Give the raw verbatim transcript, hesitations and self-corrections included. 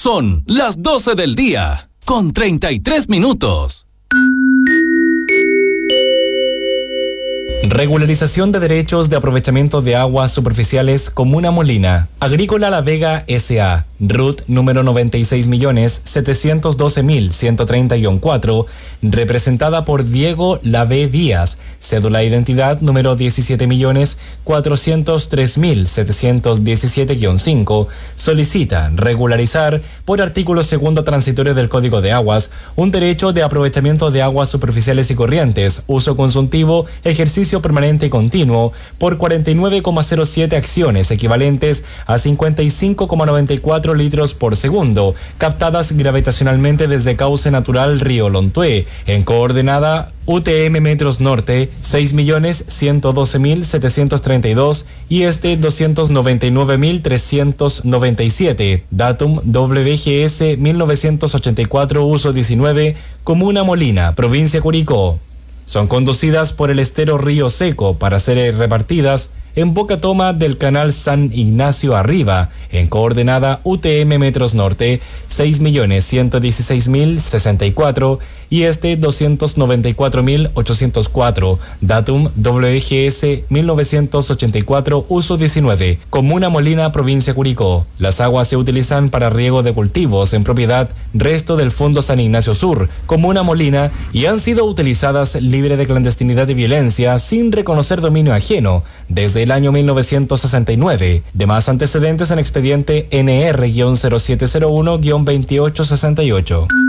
Son las doce del día, con treinta y tres minutos. Regularización de derechos de aprovechamiento de aguas superficiales Comuna Molina. Agrícola La Vega S A. R U T número noventa y seis millones setecientos doce mil ciento treinta guión cuatro, representada por Diego Lavé Díaz, cédula de identidad número diecisiete millones cuatrocientos tres mil setecientos diecisiete guión cinco, solicita regularizar por artículo segundo transitorio del Código de Aguas un derecho de aprovechamiento de aguas superficiales y corrientes, uso consultivo, ejercicio permanente y continuo, por cuarenta y nueve coma cero siete acciones equivalentes a cincuenta y cinco coma noventa y cuatro litros por segundo, captadas gravitacionalmente desde cauce natural Río Lontué, en coordenada U T M Metros Norte seis millones ciento doce mil setecientos treinta y dos y este doscientos noventa y nueve mil trescientos noventa y siete, datum W G S mil novecientos ochenta y cuatro, uso diecinueve, Comuna Molina, provincia Curicó. Son conducidas por el estero Río Seco para ser repartidas en boca toma del canal San Ignacio Arriba, en coordenada U T M Metros Norte seis millones ciento dieciséis mil sesenta y cuatro y este doscientos noventa y cuatro mil ochocientos cuatro, datum W G S mil novecientos ochenta y cuatro, uso diecinueve, Comuna Molina, provincia Curicó. Las aguas se utilizan para riego de cultivos en propiedad resto del Fondo San Ignacio Sur, Comuna Molina, y han sido utilizadas libre de clandestinidad y violencia sin reconocer dominio ajeno desde el año mil novecientos sesenta y nueve. Demás antecedentes en expediente N R cero siete cero uno veintiocho sesenta y ocho.